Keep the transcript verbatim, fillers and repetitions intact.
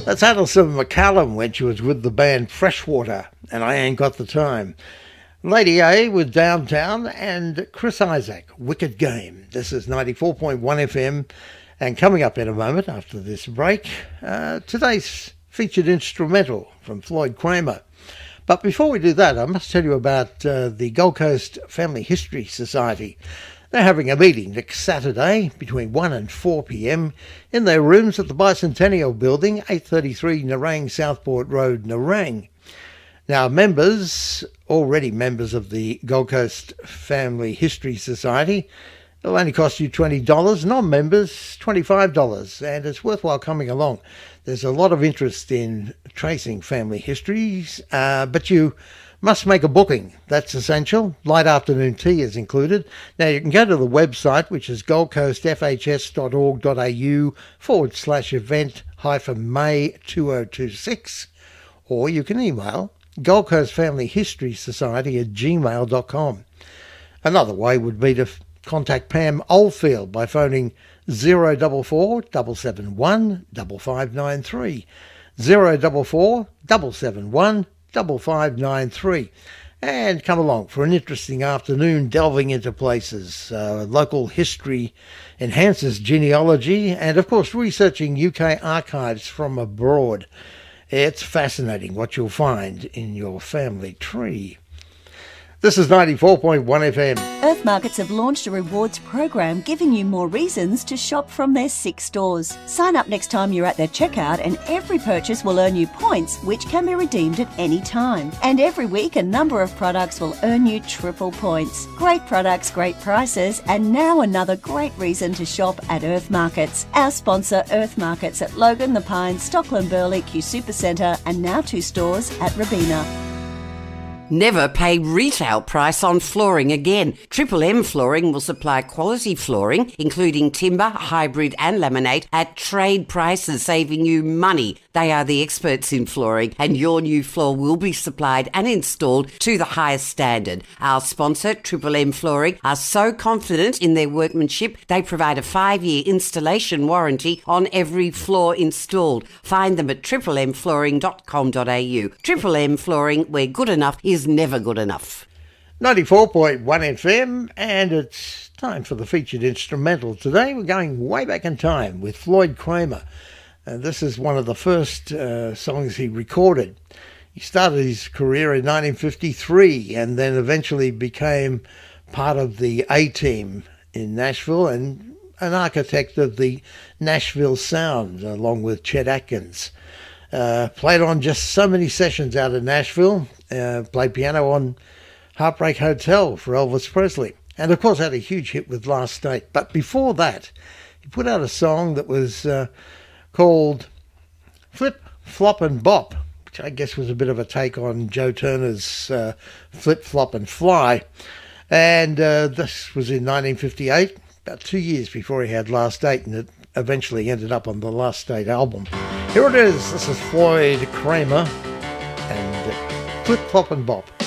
That's Addison McCallum when she was with the band Freshwater, and I Ain't Got the Time. Lady A with Downtown, and Chris Isaak, Wicked Game. This is ninety-four point one F M, and coming up in a moment after this break, uh, today's featured instrumental from Floyd Kramer. But before we do that, I must tell you about uh, the Gold Coast Family History Society. They're having a meeting next Saturday between one and four p m in their rooms at the Bicentennial Building, eight thirty-three Nerang Southport Road, Nerang. Now, members, already members of the Gold Coast Family History Society, it'll only cost you twenty dollars. Non-members, twenty-five dollars. And it's worthwhile coming along. There's a lot of interest in tracing family histories, uh, but you must make a booking. That's essential. Light afternoon tea is included. Now, you can go to the website, which is goldcoastfhs.org.au forward slash event hyphen May two thousand twenty-six, or you can email Gold Coast Family History Society at gmail dot com. Another way would be to contact Pam Oldfield by phoning zero four four, seven seven one, five five nine three, zero four four, seven seven one, five five nine three, and come along for an interesting afternoon delving into places. Uh, local history enhances genealogy and, of course, researching U K archives from abroad. It's fascinating what you'll find in your family tree. This is ninety-four point one F M. Earth Markets have launched a rewards program giving you more reasons to shop from their six stores. Sign up next time you're at their checkout and every purchase will earn you points which can be redeemed at any time. And every week a number of products will earn you triple points. Great products, great prices, and now another great reason to shop at Earth Markets. Our sponsor Earth Markets at Logan, The Pines, Stockland Burley, Q Supercentre, and now two stores at Robina. Never pay retail price on flooring again. Triple M Flooring will supply quality flooring, including timber, hybrid and laminate, at trade prices, saving you money. They are the experts in flooring, and your new floor will be supplied and installed to the highest standard. Our sponsor, Triple M Flooring, are so confident in their workmanship, they provide a five-year installation warranty on every floor installed. Find them at triple m flooring dot com dot a u. Triple M Flooring, where good enough is never good enough. ninety-four point one F M, and it's time for the featured instrumental. Today we're going way back in time with Floyd Kramer. And this is one of the first uh, songs he recorded. He started his career in nineteen fifty-three and then eventually became part of the A-Team in Nashville and an architect of the Nashville sound along with Chet Atkins. Uh, played on just so many sessions out of Nashville. Uh, played piano on Heartbreak Hotel for Elvis Presley. And, of course, had a huge hit with Last State. But before that, he put out a song that was uh, called Flip, Flop and Bop, which I guess was a bit of a take on Joe Turner's uh, Flip, Flop and Fly. And uh, this was in nineteen fifty-eight, about two years before he had Last State, and it eventually ended up on the Last State album. Here it is. This is Floyd Kramer and Flip, Flop and Bop.